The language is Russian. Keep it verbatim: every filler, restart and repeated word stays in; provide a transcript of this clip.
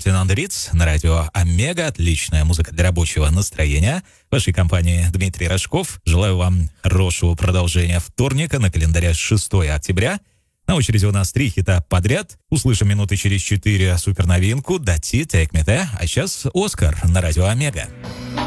Мартин Андриц на радио Омега. Отличная музыка для рабочего настроения. В вашей компании Дмитрий Рожков. Желаю вам хорошего продолжения вторника. На календаре шестое октября. На очереди у нас три хита подряд. Услышим минуты через четыре суперновинку «Дати Take Me There». А сейчас «Оскар» на радио Омега.